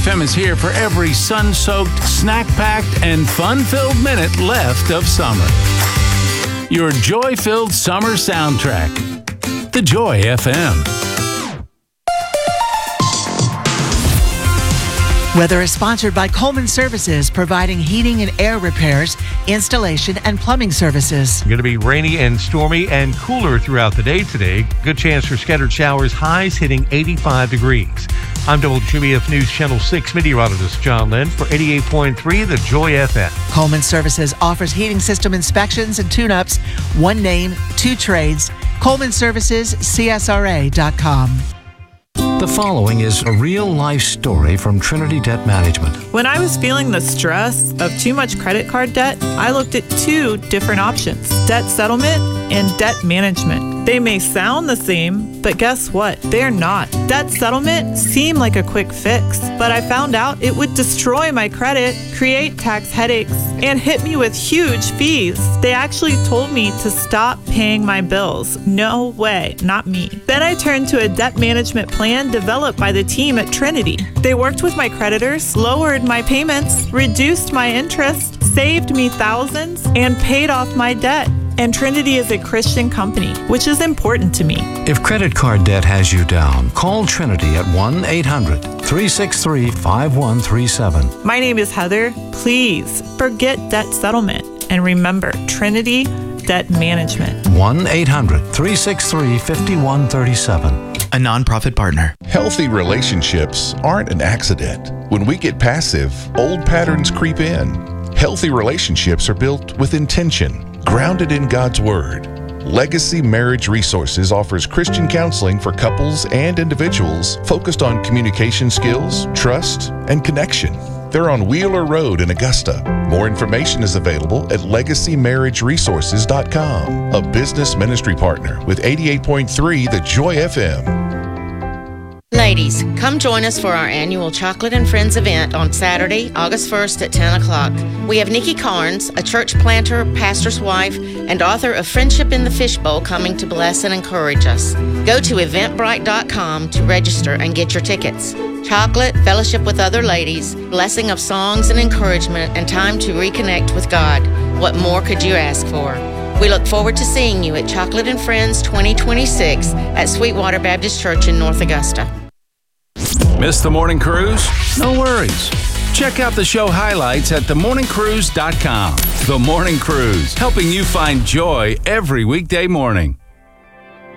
FM is here for every sun-soaked, snack-packed, and fun-filled minute left of summer. Your joy-filled summer soundtrack. The Joy FM. Weather is sponsored by Coleman Services, providing heating and air repairs, installation, and plumbing services. Going to be rainy and stormy and cooler throughout the day today. Good chance for scattered showers, highs hitting 85 degrees. I'm WGBF News Channel 6 meteorologist John Lind for 88.3 The Joy FM. Coleman Services offers heating system inspections and tune-ups. One name, two trades. Coleman Services, CSRA.com. The following is a real-life story from Trinity Debt Management. When I was feeling the stress of too much credit card debt, I looked at two different options: debt settlement and debt management. They may sound the same, but guess what? They're not. Debt settlement seemed like a quick fix, but I found out it would destroy my credit, create tax headaches, and hit me with huge fees. They actually told me to stop paying my bills. No way, not me. Then I turned to a debt management plan developed by the team at Trinity. They worked with my creditors, lowered my payments, reduced my interest, saved me thousands, and paid off my debt. And Trinity is a Christian company, which is important to me. If credit card debt has you down, call Trinity at 1-800-363-5137. My name is Heather. Please forget debt settlement and remember Trinity Debt Management. 1-800-363-5137. A nonprofit partner. Healthy relationships aren't an accident. When we get passive, old patterns creep in. Healthy relationships are built with intention, grounded in God's Word. Legacy Marriage Resources offers Christian counseling for couples and individuals focused on communication skills, trust, and connection. They're on Wheeler Road in Augusta. More information is available at legacymarriageresources.com, a business ministry partner with 88.3 The Joy FM. Ladies, come join us for our annual Chocolate and Friends event on Saturday, August 1st at 10 o'clock. We have Nikki Carnes, a church planter, pastor's wife, and author of Friendship in the Fishbowl, coming to bless and encourage us. Go to eventbrite.com to register and get your tickets. Chocolate, fellowship with other ladies, blessing of songs and encouragement, and time to reconnect with God. What more could you ask for? We look forward to seeing you at Chocolate and Friends 2026 at Sweetwater Baptist Church in North Augusta. Miss the morning cruise? No worries. Check out the show highlights at themorningcruise.com. The Morning Cruise, helping you find joy every weekday morning.